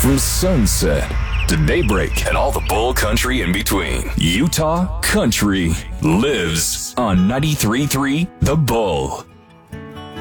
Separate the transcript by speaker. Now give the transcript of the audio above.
Speaker 1: From sunset to daybreak and all the bull country in between, Utah country lives on 93.3 The Bull.